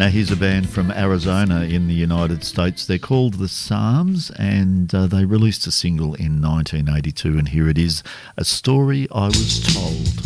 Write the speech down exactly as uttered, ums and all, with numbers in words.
Now, here's a band from Arizona in the United States. They're called The Psalms, and uh, they released a single in nineteen eighty-two, and here it is, A Story I Was Told.